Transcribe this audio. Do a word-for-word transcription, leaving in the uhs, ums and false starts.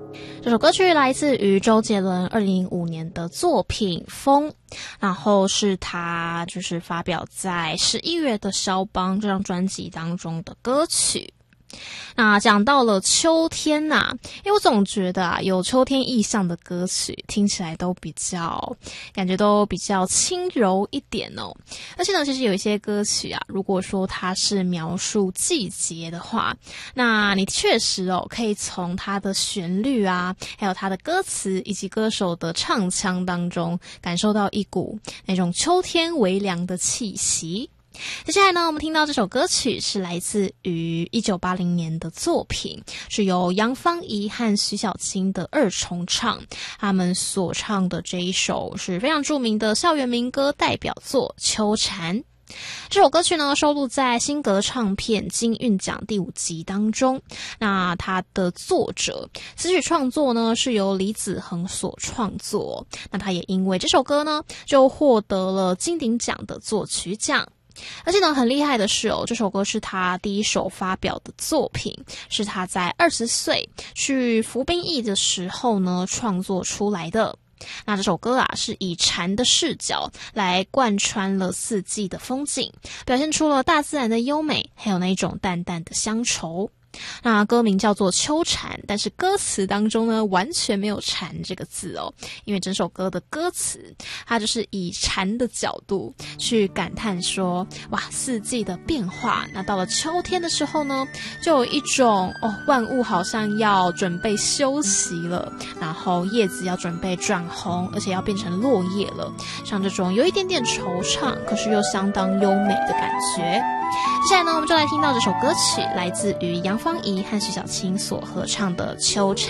这首歌曲来自于周杰伦二零零五年的作品《风》，然后是他就是发表在十一月的肖邦这张专辑当中的歌曲。那讲到了秋天啊，因为我总觉得啊，有秋天意象的歌曲听起来都比较感觉都比较轻柔一点哦。而且呢，其实有一些歌曲啊，如果说它是描述季节的话，那你确实哦可以从它的旋律啊，还有它的歌词以及歌手的唱腔当中感受到一股那种秋天微凉的气息。接下来呢，我们听到这首歌曲是来自于一九八零年的作品，是由杨芳仪和徐小青的二重唱，他们所唱的这一首是非常著名的校园民歌代表作《秋蝉》。这首歌曲呢收录在新格唱片金韵奖第五集当中。那它的作者词曲创作呢是由李子恒所创作，那他也因为这首歌呢就获得了金鼎奖的作曲奖。而且呢，很厉害的是哦，这首歌是他第一首发表的作品，是他在二十岁去服兵役的时候呢创作出来的。那这首歌啊，是以蝉的视角来贯穿了四季的风景，表现出了大自然的优美，还有那种淡淡的乡愁。那歌名叫做秋蝉，但是歌词当中呢完全没有蝉这个字哦，因为整首歌的歌词它就是以蝉的角度去感叹说，哇，四季的变化。那到了秋天的时候呢，就有一种哦，万物好像要准备休息了，然后叶子要准备转红，而且要变成落叶了，像这种有一点点惆怅，可是又相当优美的感觉。接下来呢，我们就来听到这首歌曲，来自于杨芳仪和徐小青所合唱的《秋蝉》。